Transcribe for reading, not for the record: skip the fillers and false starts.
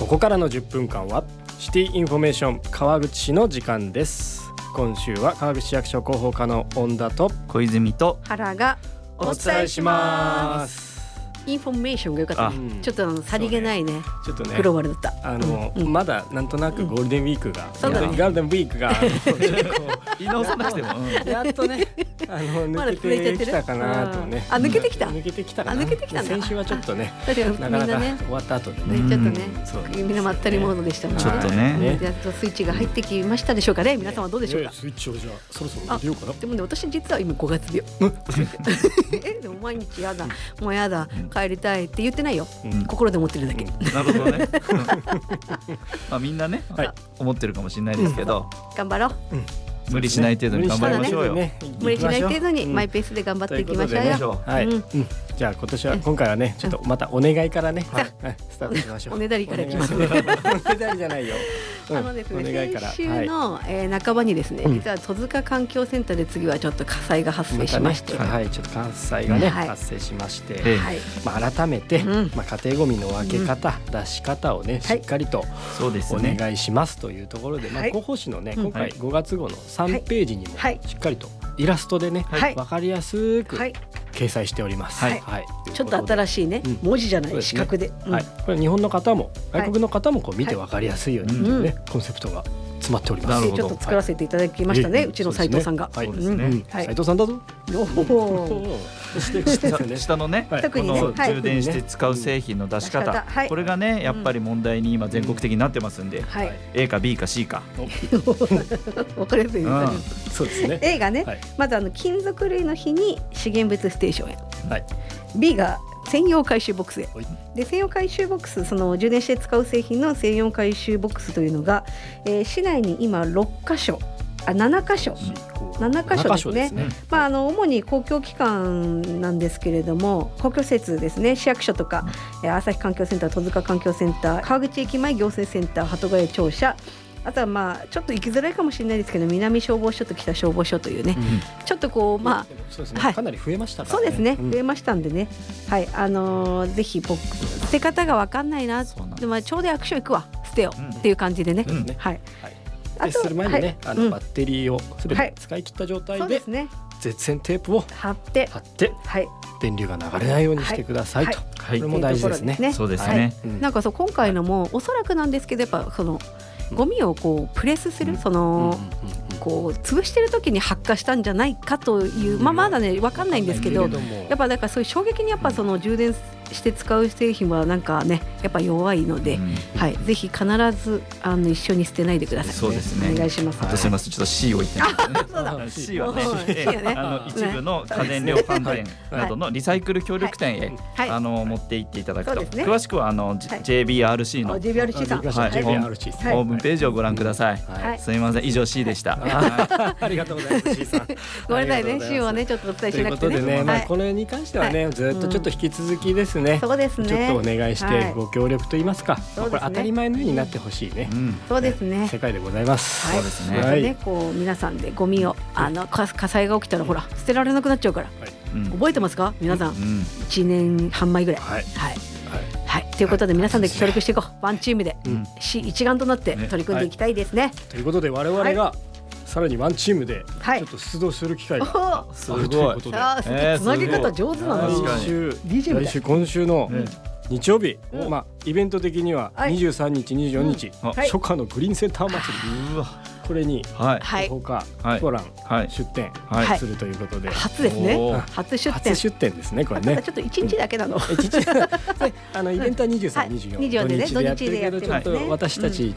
ここからの10分間はシティインフォメーション川口市の時間です。今週は川口市役所広報課の恩田と小泉と原がお伝えします。 インフォメーションが良かったね。ちょっとさりげないね。 ちょっとねグローバルだった。 まだなんとなくゴールデンウィークが、 そうだねゴールデンウィークが言い直さなくても、 やっとね抜けてきたかなとね。 抜けてきた。 抜けてきたかな。 抜けてきたんだ。 先週はちょっとね、 だってみんなかなかなね終わった後でちょっとねみんなまったりモードでしたもんね。 ちょっとねやっとスイッチが入ってきましたでしょうかね。皆さんはどうでしょうか。 スイッチをじゃあそろそろ入れようかな。 でもね、私実は今5月病。でも毎日やだ、もうやだ、帰りたいって言ってないよ。心で思ってるだけ。 なるほどね。まあみんなね、思ってるかもしれないですけど、 頑張ろう。 無理しない程度に頑張りましょうよ。 無理しない程度にマイペースで頑張っていきましょうよ。 はい。じゃあ今回はね、ちょっとまたお願いからね、スタートしましょう。 おねだりからいきます。 おねだりじゃないよ。 ですね、先週の半ばにですね、実は戸塚環境センターで次はちょっと火災が発生しまして、 はい、ちょっと火災がね発生しまして、改めて家庭ごみの分け方、出し方をねしっかりとお願いしますというところで、広報誌のね今回5月号の3ページにもしっかりとイラストでね分かりやすく掲載しております。 ちょっと新しいね、文字じゃない四角で、 これ日本の方も外国の方もこう見て分かりやすいようにというねコンセプトが詰まっております。 ちょっと作らせていただきましたね、うちの斉藤さんが。 斉藤さんだぞ。 下のね、この充電して使う製品の出し方、これがねやっぱり問題に今全国的になってますんで、A か B か C か分かりやすい。 そうですね。 A がね、まず金属類の日に資源物ステーションへ、B が専用回収ボックスへ。で専用回収ボックス、その充電して使う製品の専用回収ボックスというのが、市内に今7カ所ですね。主に公共機関なんですけれども、公共施設ですね、市役所とか朝日環境センター、戸塚環境センター、川口駅前行政センター、鳩ヶ谷庁舎、あとはちょっと行きづらいかもしれないですけど、南消防署と北消防署というね、ちょっとこうかなり増えましたからね。 そうですね、増えましたんでね、ぜひボックス捨て方が分かんないな、でもちょうど役所行くわ捨てよっていう感じでね、 する前にね、バッテリーをすべて使い切った状態で絶縁テープを貼って電流が流れないようにしてくださいと。これも大事ですね。 そうですね。 なんか今回のもおそらくなんですけど、やっぱそのゴミをこうプレスする、こう潰してる時に発火したんじゃないかという、まだね分かんないんですけど、やっぱだからそういう衝撃にやっぱその充電して使う製品はなんかねやっぱ弱いので、ぜひ必ず一緒に捨てないでください。 そうですね。 お願いします。 すみません、ちょっと C を言ってますね。C はね、一部の家電量販店などのリサイクル協力店へ持って行っていただくと、詳しくはJBRC の JBRC さんホームページをご覧ください。すみません、以上 C でした。 ありがとうございます。 C さん、 ごめんなさいね、C をねちょっとお伝えしなくてね。 ということでね、これに関してはねずっとちょっと引き続きですね、 そうですね、 ちょっとお願いしてご協力といいますか、これ当たり前のようになってほしいね、 そうですね、 世界でございます。 そうですね。 こう皆さんでゴミを火災が起きたらほら捨てられなくなっちゃうから、覚えてますか皆さん。1年半前ぐらい。ということで皆さんで協力していこう、ワンチームで市一丸となって取り組んでいきたいですね。 ということで我々がさらにワンチームでちょっと出動する機会があるということで、 つなぎ方上手なの。 今週の日曜日、イベント的には23日24日初夏のグリーンセンター祭り、これに放課トラン出店するということで、 初ですね。初出店ですね。これねちょっと1日だけなの。 イベントは23、24土日でやってるけど、ちょっと私たち